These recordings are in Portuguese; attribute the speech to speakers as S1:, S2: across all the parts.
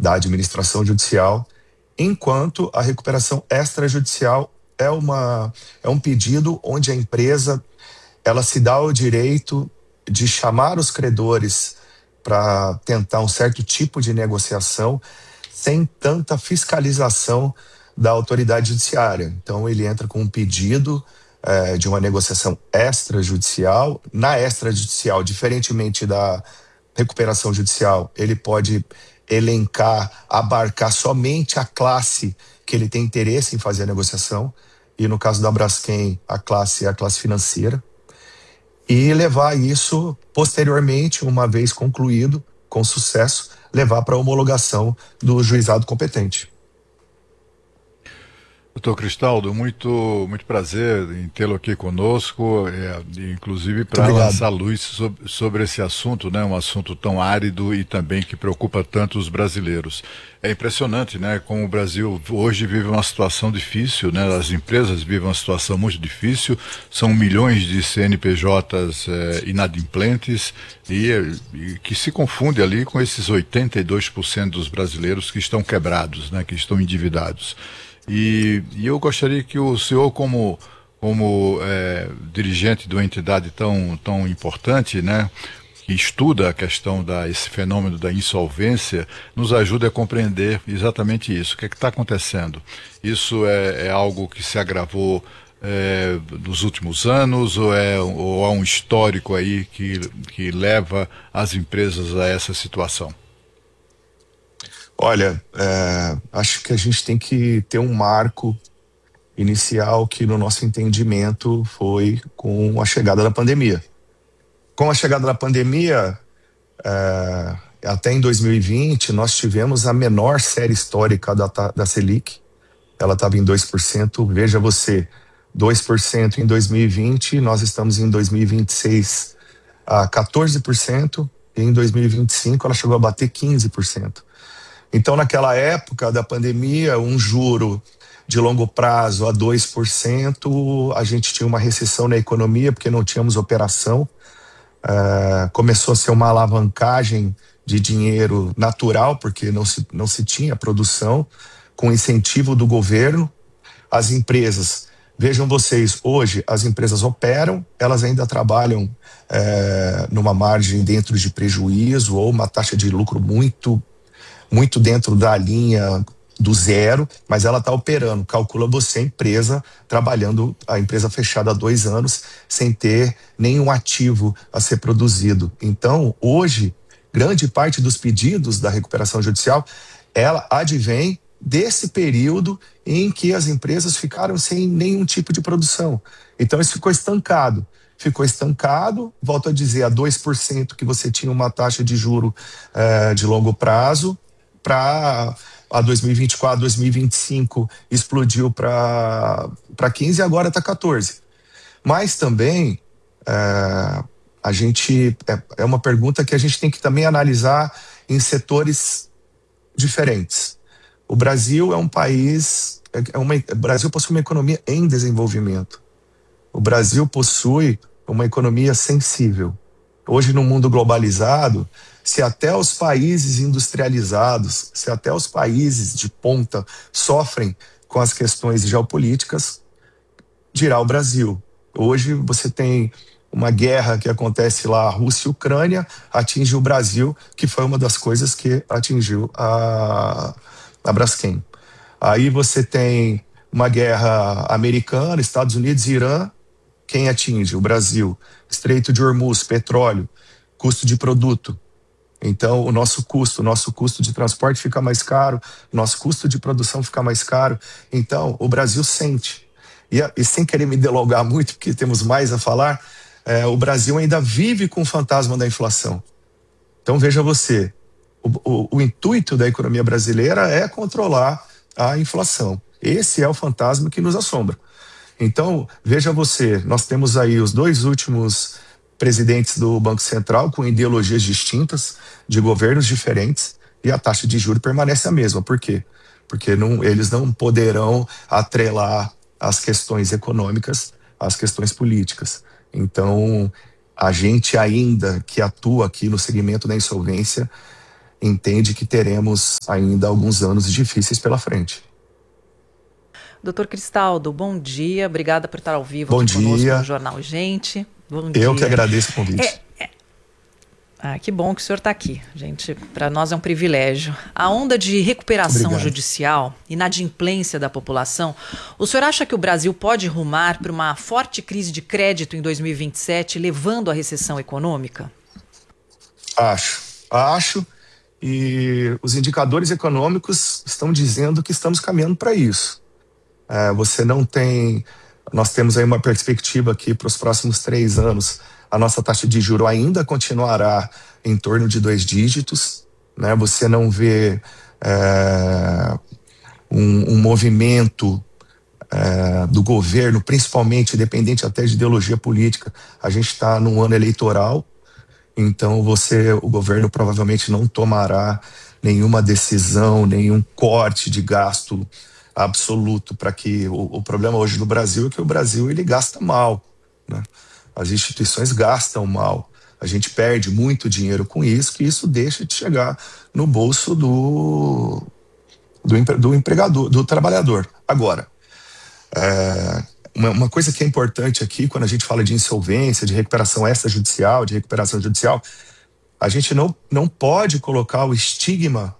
S1: da administração judicial, enquanto a recuperação extrajudicial é um pedido onde a empresa ela se dá o direito de chamar os credores para tentar um certo tipo de negociação sem tanta fiscalização da autoridade judiciária. Então, ele entra com um pedido de uma negociação extrajudicial. Na extrajudicial, diferentemente da recuperação judicial, ele pode elencar, abarcar somente a classe que ele tem interesse em fazer a negociação, e no caso da Braskem, a classe é a classe financeira, e levar isso posteriormente, uma vez concluído, com sucesso, levar para a homologação do juizado competente.
S2: Doutor Cristaldo, muito prazer em tê-lo aqui conosco, inclusive para lançar luz sobre esse assunto, né? Um assunto tão árido e também que preocupa tanto os brasileiros. É impressionante, né? Como o Brasil hoje vive uma situação difícil, né? As empresas vivem uma situação muito difícil, são milhões de CNPJs inadimplentes e que se confunde ali com esses 82% dos brasileiros que estão quebrados, né? Que estão endividados. E eu gostaria que o senhor, como dirigente de uma entidade tão importante, né, que estuda a questão esse fenômeno da insolvência, nos ajude a compreender exatamente isso. O que é que está acontecendo? Isso é algo que se agravou nos últimos anos ou há um histórico aí que leva as empresas a essa situação?
S1: Olha, acho que a gente tem que ter um marco inicial que, no nosso entendimento, foi com a chegada da pandemia. Com a chegada da pandemia, até em 2020, nós tivemos a menor série histórica da Selic. Ela estava em 2%. Veja você, 2% em 2020, nós estamos em 2026 a 14%, e em 2025 ela chegou a bater 15%. Então, naquela época da pandemia, um juro de longo prazo a 2%, a gente tinha uma recessão na economia porque não tínhamos operação. Começou a ser uma alavancagem de dinheiro natural, porque não se tinha produção, com incentivo do governo. As empresas, vejam vocês, hoje as empresas operam, elas ainda trabalham numa margem dentro de prejuízo ou uma taxa de lucro muito dentro da linha do zero, mas ela está operando. Calcula você a empresa trabalhando, a empresa fechada há 2 anos, sem ter nenhum ativo a ser produzido. Então, hoje, grande parte dos pedidos da recuperação judicial, ela advém desse período em que as empresas ficaram sem nenhum tipo de produção. Então, isso ficou estancado. Volto a dizer, a 2% que você tinha uma taxa de juro de longo prazo, para a 2024, 2025 explodiu para 15 e agora está 14. Mas também a gente é uma pergunta que a gente tem que também analisar em setores diferentes. O Brasil é um país, o Brasil possui uma economia em desenvolvimento. O Brasil possui uma economia sensível. Hoje, no mundo globalizado, se até os países industrializados, se até os países de ponta sofrem com as questões geopolíticas, dirá o Brasil. Hoje você tem uma guerra que acontece lá, a Rússia e a Ucrânia, atinge o Brasil, que foi uma das coisas que atingiu a Braskem. Aí você tem uma guerra americana, Estados Unidos e Irã, quem atinge? O Brasil. Estreito de Hormuz, petróleo, custo de produto. Então, o nosso custo de transporte fica mais caro, nosso custo de produção fica mais caro. Então, o Brasil sente. E sem querer me delongar muito, porque temos mais a falar, o Brasil ainda vive com o fantasma da inflação. Então, veja você, o intuito da economia brasileira é controlar a inflação. Esse é o fantasma que nos assombra. Então, veja você, nós temos aí os 2 últimos presidentes do Banco Central com ideologias distintas, de governos diferentes, e a taxa de juros permanece a mesma. Por quê? Porque eles não poderão atrelar as questões econômicas às questões políticas. Então, a gente ainda que atua aqui no segmento da insolvência, entende que teremos ainda alguns anos difíceis pela frente.
S3: Doutor Cristaldo, bom dia. Obrigada por estar ao vivo
S1: bom
S3: aqui conosco
S1: dia.
S3: no Jornal Gente. Bom
S1: Eu
S3: dia.
S1: que agradeço o convite.
S3: Que bom que o senhor está aqui, gente. Para nós é um privilégio. A onda de recuperação judicial, inadimplência da população, o senhor acha que o Brasil pode rumar para uma forte crise de crédito em 2027, levando à recessão econômica?
S1: Acho. E os indicadores econômicos estão dizendo que estamos caminhando para isso. Nós temos aí uma perspectiva aqui para os próximos 3 anos. A nossa taxa de juros ainda continuará em torno de 2 dígitos, né? Você não vê um movimento do governo, principalmente, dependente até de ideologia política. A gente está num ano eleitoral, então o governo provavelmente não tomará nenhuma decisão, nenhum corte de gasto absoluto, para que o problema hoje no Brasil é que o Brasil ele gasta mal, né? As instituições gastam mal, a gente perde muito dinheiro com isso, que isso deixa de chegar no bolso do empregador, do trabalhador. Agora, uma coisa que é importante aqui, quando a gente fala de insolvência, de recuperação extrajudicial, de recuperação judicial, a gente não pode colocar o estigma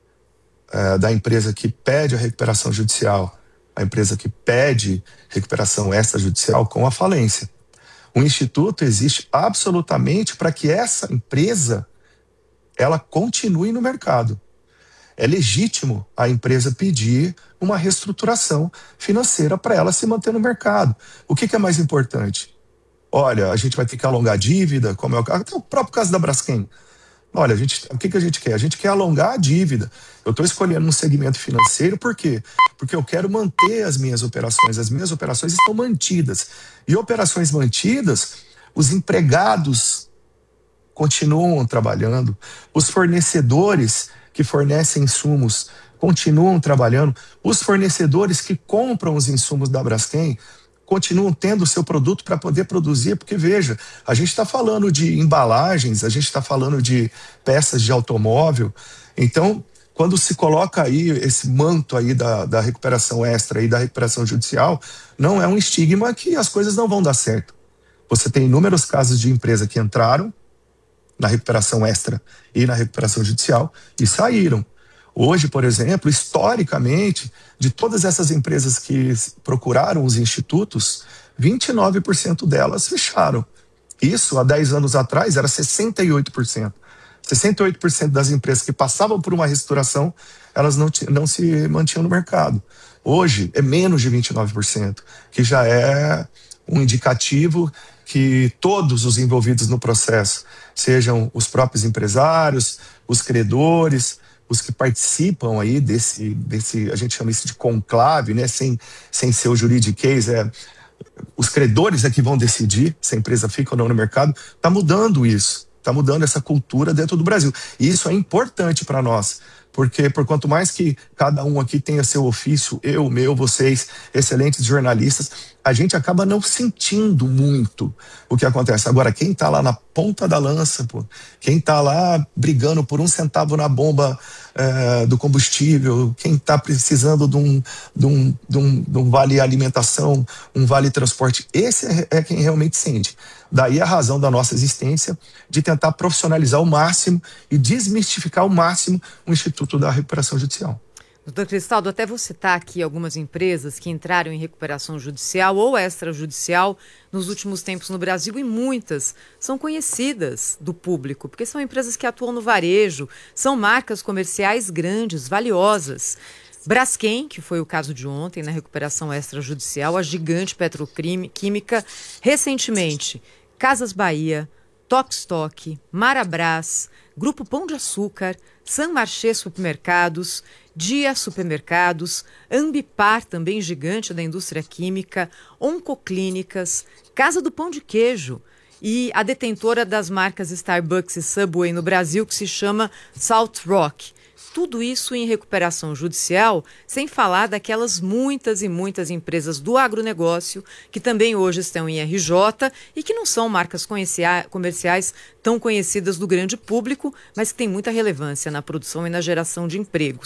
S1: da empresa que pede a recuperação judicial, a empresa que pede recuperação extrajudicial com a falência. O Instituto existe absolutamente para que essa empresa ela continue no mercado. É legítimo a empresa pedir uma reestruturação financeira para ela se manter no mercado. O que é mais importante? Olha, a gente vai ter que alongar a dívida, como é até o próprio caso da Braskem. Olha, o que a gente quer? A gente quer alongar a dívida. Eu estou escolhendo um segmento financeiro, por quê? Porque eu quero manter as minhas operações. As minhas operações estão mantidas. E operações mantidas, os empregados continuam trabalhando, os fornecedores que fornecem insumos continuam trabalhando, os fornecedores que compram os insumos da Braskem continuam tendo o seu produto para poder produzir, porque veja, a gente está falando de embalagens, a gente está falando de peças de automóvel. Então, quando se coloca aí esse manto aí da recuperação extra e da recuperação judicial, não é um estigma que as coisas não vão dar certo. Você tem inúmeros casos de empresa que entraram na recuperação extra e na recuperação judicial e saíram. Hoje, por exemplo, historicamente, de todas essas empresas que procuraram os institutos, 29% delas fecharam. Isso, há 10 anos atrás, era 68%. 68% das empresas que passavam por uma reestruturação, elas não se mantinham no mercado. Hoje, é menos de 29%, que já é um indicativo que todos os envolvidos no processo, sejam os próprios empresários, os credores, os que participam aí desse a gente chama isso de conclave, né? Sem ser o juridiquês, os credores é que vão decidir se a empresa fica ou não no mercado. Está mudando isso, está mudando essa cultura dentro do Brasil. E isso é importante para nós, porque por quanto mais que cada um aqui tenha seu ofício, eu, meu, vocês, excelentes jornalistas, a gente acaba não sentindo muito o que acontece. Agora, quem está lá na ponta da lança, quem está lá brigando por 1 centavo na bomba do combustível, quem está precisando de um vale alimentação, um vale transporte, esse é quem realmente sente. Daí a razão da nossa existência de tentar profissionalizar ao máximo e desmistificar ao máximo o Instituto da Recuperação Judicial.
S4: Doutor Cristaldo, até vou citar aqui algumas empresas que entraram em recuperação judicial ou extrajudicial nos últimos tempos no Brasil, e muitas são conhecidas do público, porque são empresas que atuam no varejo, são marcas comerciais grandes, valiosas. Braskem, que foi o caso de ontem, na recuperação extrajudicial, a gigante petroquímica, recentemente, Casas Bahia, Tokstok, Marabras, Grupo Pão de Açúcar, San Marché Supermercados, Dia Supermercados, Ambipar, também gigante da indústria química, Oncoclínicas, Casa do Pão de Queijo e a detentora das marcas Starbucks e Subway no Brasil, que se chama Salt Rock. Tudo isso em recuperação judicial, sem falar daquelas muitas e muitas empresas do agronegócio que também hoje estão em RJ e que não são marcas comerciais tão conhecidas do grande público, mas que têm muita relevância na produção e na geração de empregos.